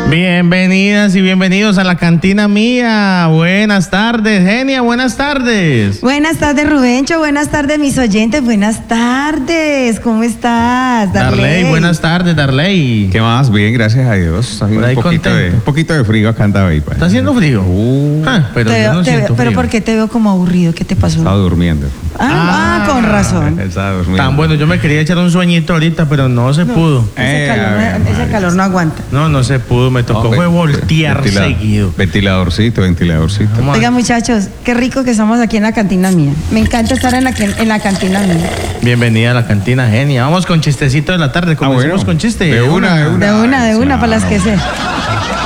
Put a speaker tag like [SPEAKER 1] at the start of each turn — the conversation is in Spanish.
[SPEAKER 1] Bienvenidas y bienvenidos a la cantina mía. Buenas tardes, Genia, buenas tardes.
[SPEAKER 2] Buenas tardes, Rubencho, buenas tardes, mis oyentes, buenas tardes. ¿Cómo estás,
[SPEAKER 1] Darley, buenas tardes, Darley.
[SPEAKER 3] ¿Qué más? Bien, gracias a Dios. Está haciendo un poquito de frío acá en Tabeipa.
[SPEAKER 1] ¿Está haciendo frío?
[SPEAKER 2] Pero yo no siento frío. Pero ¿por qué te veo como aburrido? ¿Qué te pasó?
[SPEAKER 3] Estaba durmiendo.
[SPEAKER 2] Con razón.
[SPEAKER 3] Estaba durmiendo.
[SPEAKER 1] Tan bueno, yo me quería echar un sueñito ahorita, pero no se pudo.
[SPEAKER 2] Ese calor no aguanta.
[SPEAKER 1] No se pudo, me tocó fue voltear seguido.
[SPEAKER 3] Ventiladorcito.
[SPEAKER 2] Oiga, muchachos, qué rico que estamos aquí en la cantina mía. Me encanta estar en la cantina mía.
[SPEAKER 1] Bienvenida a la cantina, Genia. Vamos con chistecito de la tarde. Comencemos con chiste.
[SPEAKER 3] De una,
[SPEAKER 2] para las que sé.